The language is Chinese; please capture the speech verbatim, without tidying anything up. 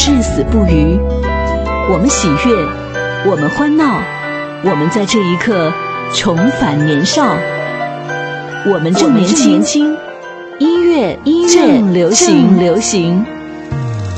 至死不渝。我们喜悦，我们欢闹，我们在这一刻重返年少。我们正年轻，音乐音乐正流行流行。